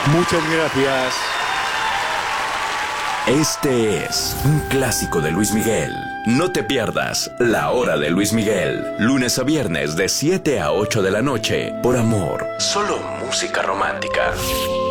Muchas gracias. Este es un clásico de Luis Miguel. No te pierdas La Hora de Luis Miguel, lunes a viernes de 7 a 8 de la noche, por Amor. Solo música romántica.